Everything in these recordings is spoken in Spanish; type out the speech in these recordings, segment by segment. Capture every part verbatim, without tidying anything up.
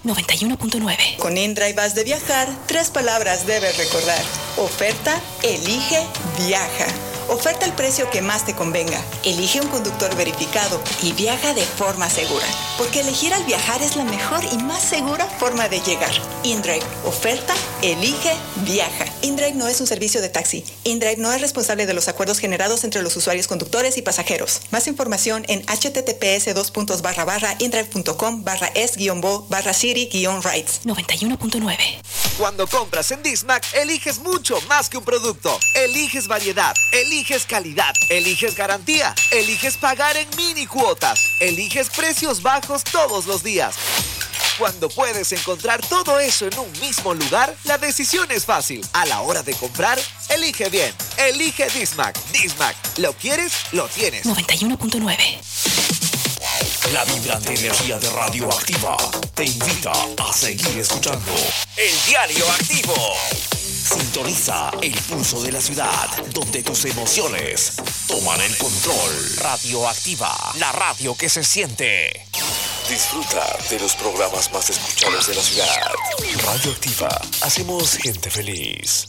noventa y uno punto nueve. Con InDrive vas de viajar, tres palabras debes recordar. Oferta, elige, viaja. Oferta el precio que más te convenga. Elige un conductor verificado y viaja de forma segura. Porque elegir al viajar es la mejor y más segura forma de llegar. InDrive. Oferta, elige, viaja. InDrive no es un servicio de taxi. InDrive no es responsable de los acuerdos generados entre los usuarios conductores y pasajeros. Más información en https dos puntos barra barra indrive.com barra es guión bo barra city guión rides. noventa y uno punto nueve. Cuando compras en Dismac, eliges mucho más que un producto. Eliges variedad, eliges calidad, eliges garantía, eliges pagar en mini cuotas, eliges precios bajos todos los días. Cuando puedes encontrar todo eso en un mismo lugar, la decisión es fácil. A la hora de comprar, elige bien. Elige Dismac. Dismac. ¿Lo quieres? Lo tienes. noventa y uno punto nueve. La vibrante energía de Radioactiva te invita a seguir escuchando El Diario Activo. Sintoniza el pulso de la ciudad, donde tus emociones toman el control. Radioactiva, la radio que se siente. Disfruta de los programas más escuchados de la ciudad. Radioactiva, hacemos gente feliz.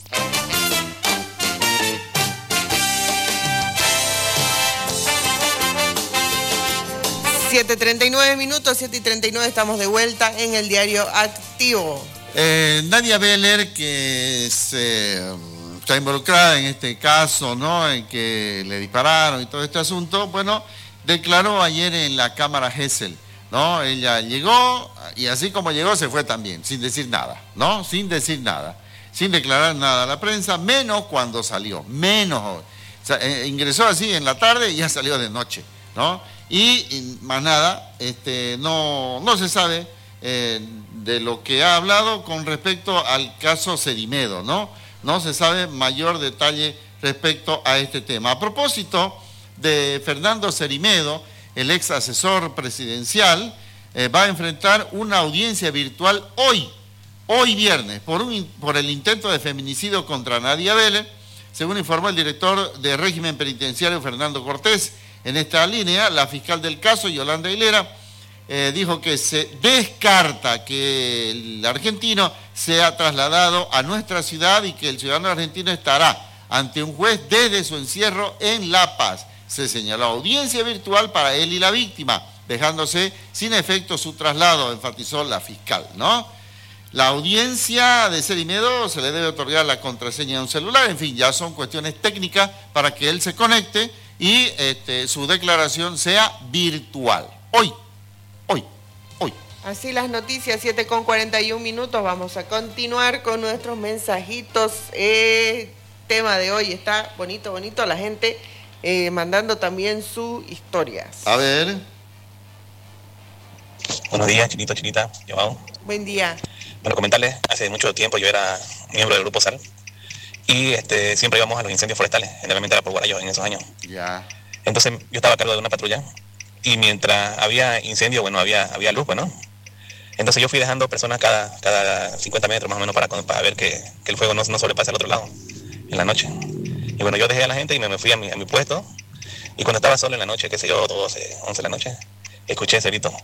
siete treinta y nueve minutos, siete y treinta y nueve, estamos de vuelta en el Diario Activo. Eh, Nadia Beller, que se, um, está involucrada en este caso, ¿no? En que le dispararon y todo este asunto, bueno, declaró ayer en la Cámara Gesell, ¿no? Ella llegó y así como llegó se fue también, sin decir nada, ¿no? Sin decir nada, sin declarar nada a la prensa, menos cuando salió, menos. O sea, eh, ingresó así en la tarde y ya salió de noche, ¿no? Y, y más nada, este, no, no se sabe eh, de lo que ha hablado con respecto al caso Cerimedo, ¿no? No se sabe mayor detalle respecto a este tema. A propósito de Fernando Cerimedo, el ex asesor presidencial, eh, va a enfrentar una audiencia virtual hoy, hoy viernes, por, un, por el intento de feminicidio contra Nadia Beller, según informó el director de régimen penitenciario Fernando Cortés. En esta línea, la fiscal del caso, Yolanda Hilera, eh, dijo que se descarta que el argentino sea trasladado a nuestra ciudad y que el ciudadano argentino estará ante un juez desde su encierro en La Paz. Se señaló audiencia virtual para él y la víctima, dejándose sin efecto su traslado, enfatizó la fiscal, ¿no? La audiencia de Cerimedo se le debe otorgar la contraseña de un celular, en fin, ya son cuestiones técnicas para que él se conecte y este, su declaración sea virtual. Hoy, hoy, hoy. Así las noticias, siete con cuarenta y un minutos. Vamos a continuar con nuestros mensajitos. El tema de hoy está bonito, bonito. La gente eh, mandando también sus historias. A ver. Buenos días, Chinito, Chinita, llamado. Buen día. Bueno, comentarles, hace mucho tiempo yo era miembro del Grupo S A R. Y este, siempre íbamos a los incendios forestales, generalmente era por Guarayo en esos años. Ya. Entonces yo estaba a cargo de una patrulla y mientras había incendio, bueno, había, había luz, pues, ¿no? Entonces yo fui dejando personas cada, cada cincuenta metros más o menos para, para ver que, que el fuego no, no sobrepase al otro lado en la noche. Y bueno, yo dejé a la gente y me, me fui a mi, a mi puesto y cuando estaba solo en la noche, qué sé yo, doce, once de la noche, escuché ese grito.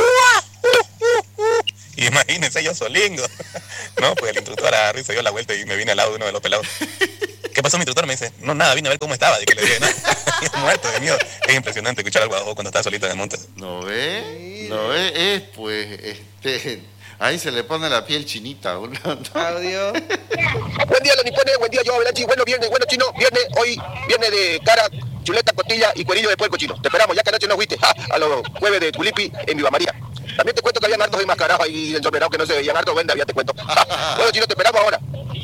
Y imagínense yo solingo. No, pues el instructor a risa dio la vuelta y me vine al lado de uno de los pelados. ¿Qué pasó? Mi instructor me dice, no, nada, vine a ver cómo estaba. Y que le dije, no, muerto de miedo. Es impresionante escuchar algo abajo cuando está solito en el monte. ¿No ve? ¿No ve? Es pues, este, ahí se le pone la piel chinita. Uno, ¿no? Audio. Buen día, los nipones, buen día, yo, Abelachi. Bueno, viernes, bueno, chino, viernes, hoy, viernes de cara, chuleta, costilla y cuerillo de puerco, chino. Te esperamos, ya que anoche no fuiste, ja, a los jueves de Tulipi en Viva María. También te cuento que habían hartos enmascarados ahí ensombrados que no se veían, hartos vendas, ya te cuento. Ja. Bueno, chino, te esperamos ahora.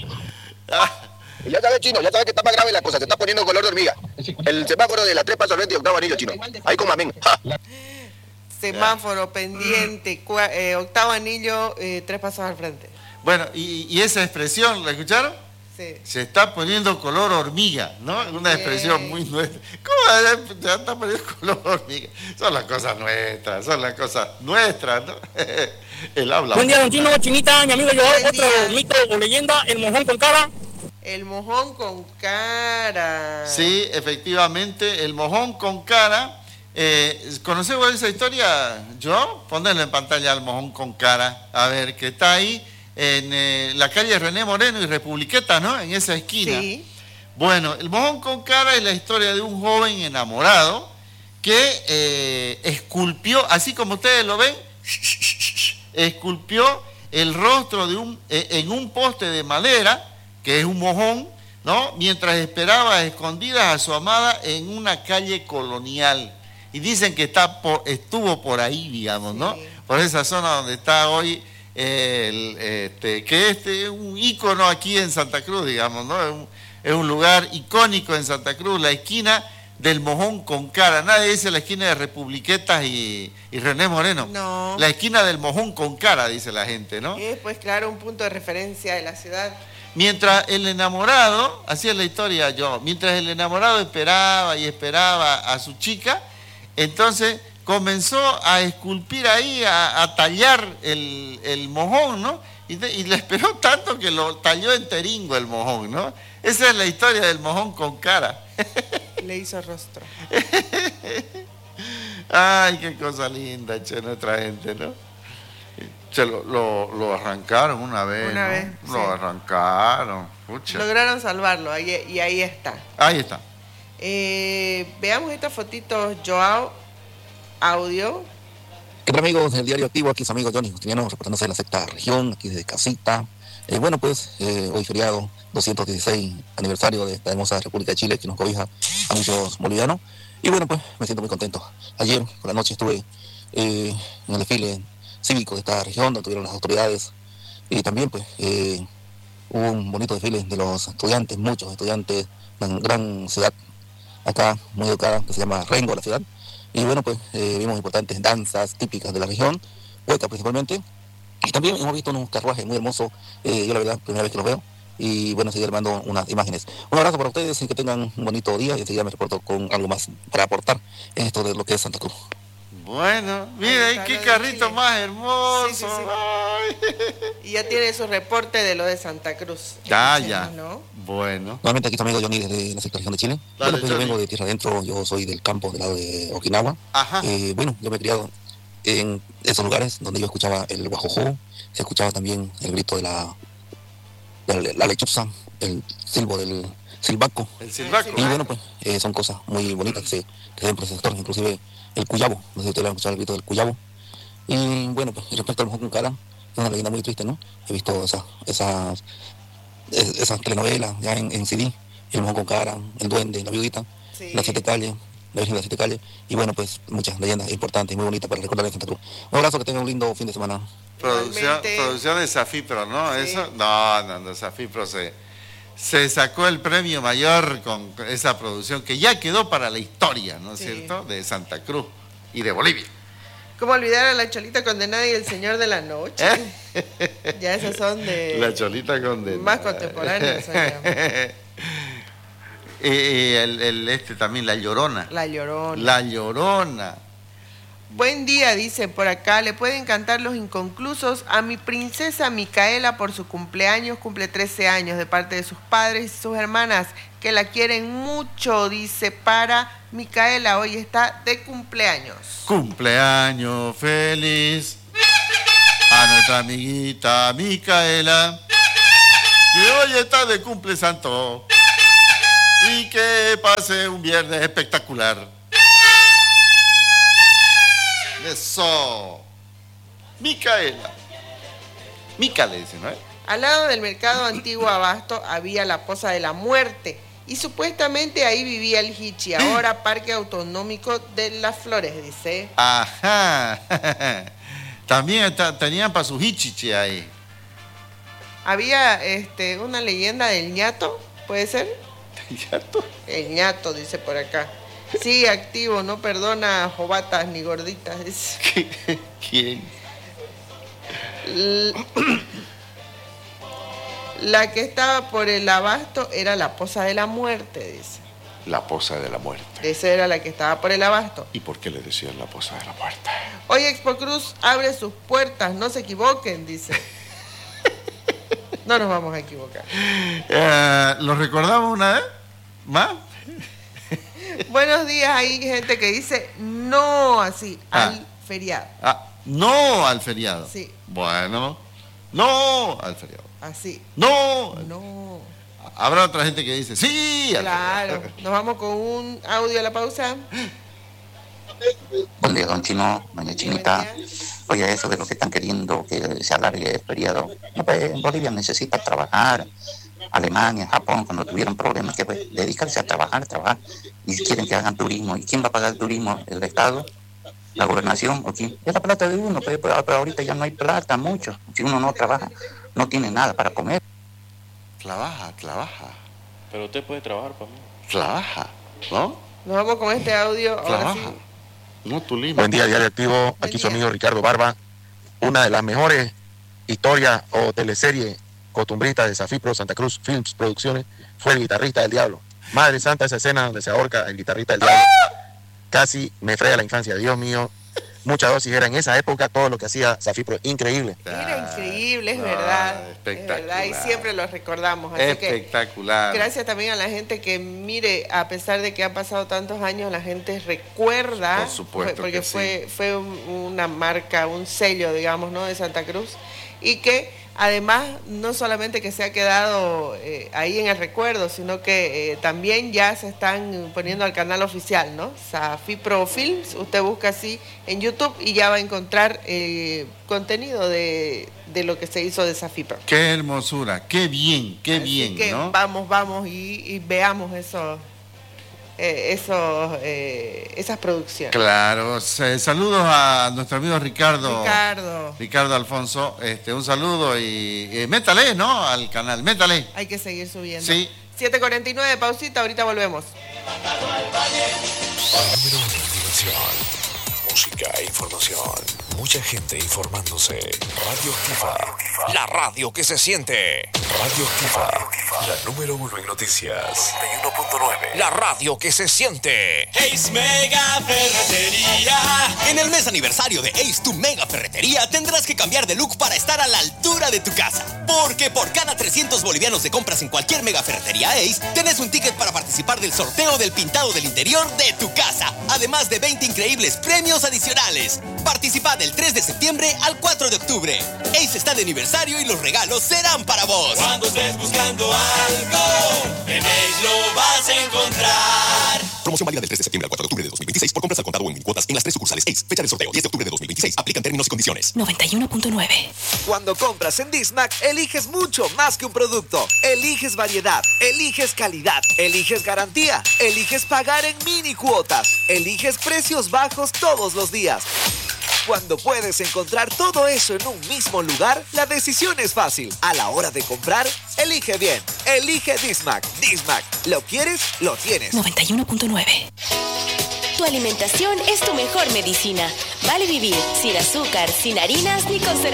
Y ya sabes, chino, ya sabes que está más grave la cosa, se está poniendo color de hormiga. El semáforo de la tres pasos al frente y octavo anillo, chino. Ahí con mamén. Ja. Semáforo pendiente, cua, eh, octavo anillo, eh, tres pasos al frente. Bueno, y, y esa expresión, ¿la escucharon? Sí. Se está poniendo color hormiga, ¿no? Una expresión muy nuestra. ¿Cómo se está poniendo color hormiga? Son las cosas nuestras, son las cosas nuestras, ¿no? El habla. Buen día, don Chino, Chinita, mi amigo yo, otro mito o leyenda, el mojón con cara. El mojón con cara. Sí, efectivamente, el mojón con cara Eh, ¿Conocés vos esa historia, yo? Ponelo en pantalla al mojón con cara, a ver, que está ahí en eh, la calle René Moreno y Republiqueta, ¿no? En esa esquina. Sí. Bueno, el mojón con cara es la historia de un joven enamorado que eh, esculpió, así como ustedes lo ven, esculpió el rostro de un, eh, en un poste de madera, que es un mojón, ¿no? Mientras esperaba a escondidas a su amada en una calle colonial. Y dicen que está por, estuvo por ahí, digamos, ¿no? Sí. Por esa zona donde está hoy, eh, el, este, que este es un ícono aquí en Santa Cruz, digamos, ¿no? Es un, es un lugar icónico en Santa Cruz, la esquina del mojón con cara. Nadie dice la esquina de Republiquetas y, y René Moreno. No. La esquina del mojón con cara, dice la gente, ¿no? Es, pues claro, un punto de referencia de la ciudad. Mientras el enamorado, así es la historia yo, mientras el enamorado esperaba y esperaba a su chica, entonces comenzó a esculpir ahí, a, a tallar el, el mojón, ¿no? Y, de, y le esperó tanto que lo talló enteringo el mojón, ¿no? Esa es la historia del mojón con cara. Le hizo rostro. Ay, qué cosa linda, che, nuestra gente, ¿no? Se lo, lo, lo arrancaron una vez, Una ¿no? vez, Lo sí. arrancaron, pucha. Lograron salvarlo, ahí, y ahí está. Ahí está. Eh, veamos estas fotitos, Joao, audio. ¿Qué tal, amigos del Diario Activo? Aquí su amigo Johnny Justiniano, reportándose de la sexta región, aquí desde casita. Eh, bueno, pues, eh, hoy feriado, doscientos dieciséis aniversario de esta hermosa República de Chile que nos cobija a muchos bolivianos. Y bueno, pues, me siento muy contento. Ayer, por la noche, estuve eh, en el desfile cívico de esta región, donde tuvieron las autoridades. Y también, pues, eh, hubo un bonito desfile de los estudiantes, muchos estudiantes, una gran ciudad acá, muy educada, que se llama Rengo, la ciudad. Y bueno, pues, eh, vimos importantes danzas típicas de la región, hueca principalmente. Y también hemos visto unos carruajes muy hermosos, eh, yo la verdad, primera vez que los veo. Y bueno, seguir armando unas imágenes. Un abrazo para ustedes y que tengan un bonito día. Y enseguida me reporto con algo más para aportar en esto de lo que es Santa Cruz. Bueno, mira, ahí qué carrito más hermoso. Sí, sí, sí. Y ya tiene su reporte de lo de Santa Cruz. Ya, ya. ¿No? Bueno. Nuevamente aquí está amigo Johnny desde la sexta región de Chile. Dale, bueno, pues yo Johnny. vengo de tierra adentro, yo soy del campo del lado de Okinawa. Ajá. Eh, bueno, yo me he criado en esos lugares donde yo escuchaba el guajojú, se escuchaba también el grito de la, de la, la lechuza, el silbo del silbaco. El silbaco. Y bueno, pues eh, son cosas muy bonitas que se, que se ven por ese sector, inclusive el cuyabo, no sé si ustedes han escuchado el grito del cuyabo. Y bueno, pues respecto al mojón con cara, es una leyenda muy triste, ¿no? He visto esas, esas, esas telenovelas ya en, en C D, el mojón con cara, el duende, la viudita, Sí. las siete calles, la Virgen de las Siete Calles, y bueno, pues muchas leyendas importantes y muy bonitas para recordar en Santa Cruz. Un abrazo, que tengan un lindo fin de semana. Producción, Igualmente. producción de Safipro, ¿no? Sí. Eso, no, no, no, Safipro se, se sacó el premio mayor con esa producción que ya quedó para la historia, ¿no es Sí. cierto? De Santa Cruz y de Bolivia. ¿Cómo olvidar a la Cholita Condenada y el Señor de la Noche? Ya esas son de... La Cholita condenada. Más contemporáneas. son ya. y, y el, el este también, La Llorona. La Llorona. La Llorona. Buen día, dicen por acá. Le pueden cantar los inconclusos a mi princesa Micaela por su cumpleaños. Cumple trece años de parte de sus padres y sus hermanas que la quieren mucho. Dice para Micaela, hoy está de cumpleaños. Cumpleaños feliz a nuestra amiguita Micaela, que hoy está de cumple santo, y que pase un viernes espectacular. Eso. Micaela. Mica le dicen, ¿no? Al lado del mercado antiguo Abasto había la Poza de la Muerte y supuestamente ahí vivía el Hichi, ahora Parque Autonómico de las Flores, dice. Ajá. También está- tenían para su hichiche ahí. Había este, una leyenda del ñato, ¿puede ser? ¿Cierto? El ñato, dice por acá. Sí, activo, no perdona jovatas ni gorditas, dice. ¿Quién? L- La que estaba por el Abasto era la Poza de la Muerte, dice. La poza de la muerte. Esa era la que estaba por el Abasto. ¿Y por qué le decían la poza de la muerte? Hoy Expo Cruz abre sus puertas, no se equivoquen, dice. No nos vamos a equivocar. Eh, ¿Lo recordamos una vez? ¿Más? Buenos días, hay gente que dice no así, Ah. al feriado. Ah, no al feriado. Sí. Bueno, no al feriado. Así. No. No. Habrá otra gente que dice sí al Claro. feriado. Nos vamos con un audio a la pausa. Buen día, don Chino, doña Chinita. Oye, eso de lo que están queriendo que se alargue el feriado. No, pues, Bolivia necesita trabajar. Alemania, Japón, cuando tuvieron problemas, que pues, dedicarse a trabajar, trabajar. Y quieren que hagan turismo. ¿Y quién va a pagar el turismo? ¿El Estado? ¿La gobernación? ¿O quién? Es la plata de uno, pues, pero ahorita ya no hay plata, mucho. Si uno no trabaja, no tiene nada para comer. Trabaja, trabaja, Pero usted puede trabajar para mí. trabaja, ¿no? Nos vamos con este audio. Ahora Trabaja. sí. No tu lima. Buen día, Diario Activo. Aquí su amigo Ricardo Barba. Una de las mejores historias o teleseries costumbristas de Safipro Santa Cruz Films Producciones fue El Guitarrista del Diablo. Madre santa, esa escena donde se ahorca el guitarrista del diablo. Casi me frega la infancia, Dios mío. Mucha dosis era en esa época todo lo que hacía Safipro, increíble. Era increíble, es Ah, verdad. espectacular. Es verdad, y siempre lo recordamos. Así que Espectacular. gracias también a la gente que, mire, a pesar de que han pasado tantos años, la gente recuerda. Por supuesto porque que fue, fue un- una marca, un sello, digamos, ¿no? De Santa Cruz. Y que además no solamente que se ha quedado eh, ahí en el recuerdo, sino que eh, también ya se están poniendo al canal oficial, ¿no? Safipro Films, usted busca así en YouTube y ya va a encontrar eh, contenido de, de lo que se hizo de Safipro. Qué hermosura, qué bien, qué Así bien, que ¿no? vamos, vamos y, y veamos eso, eh, esos, eh, esas producciones. Claro, se- saludos a nuestro amigo Ricardo. Ricardo, Ricardo Alfonso, este, un saludo y, y métale, ¿no? Al canal, métale. hay que seguir subiendo. Sí. siete cuarenta y nueve, pausita, ahorita volvemos. Número uno en diversión, música e información. Mucha gente informándose. Radio Activa. La radio que se siente. Radio Activa. La número uno en noticias. noventa y uno punto nueve. La radio que se siente. Ace Mega Ferretería. En el mes aniversario de Ace, tu mega ferretería, tendrás que cambiar de look para estar a la altura de tu casa. Porque por cada trescientos bolivianos de compras en cualquier mega ferretería Ace, tenés un ticket para participar del sorteo del pintado del interior de tu casa. Además de veinte increíbles premios adicionales. Participa del tres de septiembre al cuatro de octubre. Ace está de aniversario y los regalos serán para vos. Cuando estés buscando algo, en Ace lo vas a encontrar. Promoción válida del tres de septiembre al cuatro de octubre de dos mil veintiséis por compras al contado o en minicuotas en las tres sucursales Ace. Fecha de sorteo diez de octubre de dos mil veintiséis. Aplican términos y condiciones. noventa y uno punto nueve. Cuando compras en Dismac, eliges mucho más que un producto. Eliges variedad, eliges calidad, eliges garantía, eliges pagar en mini cuotas, eliges precios bajos todos los días. Cuando puedes encontrar todo eso en un mismo lugar, la decisión es fácil. A la hora de comprar, elige bien. Elige Dismac. Dismac. ¿Lo quieres? Lo tienes. noventa y uno punto nueve. Tu alimentación es tu mejor medicina. Vale vivir sin azúcar, sin harinas ni conservadores.